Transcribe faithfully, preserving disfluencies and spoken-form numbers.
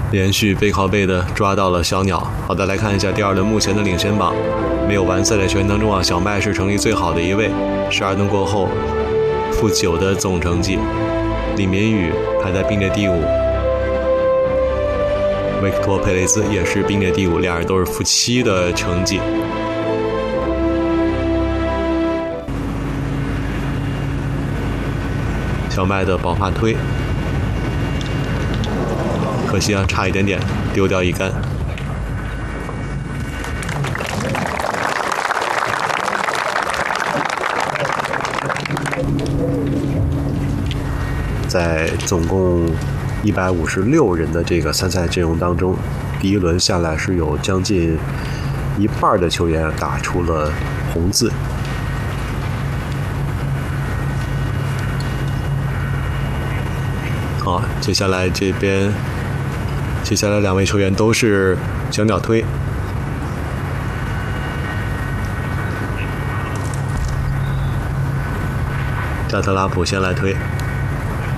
连续背靠背的抓到了小鸟。好的，来看一下第二轮目前的领先榜。没有完赛的球员当中啊，小麦是成绩最好的一位，十二轮过后负九的总成绩。李明宇排在并列第五，维克托·佩雷兹也是并列第五，两人都是负七的成绩。小麦的宝发推，可惜啊，差一点点丢掉一杆。在总共一百五十六人的这个参赛阵容当中，第一轮下来是有将近一半的球员打出了红字。好，接下来这边，接下来两位球员都是小鸟推。加特拉普先来推。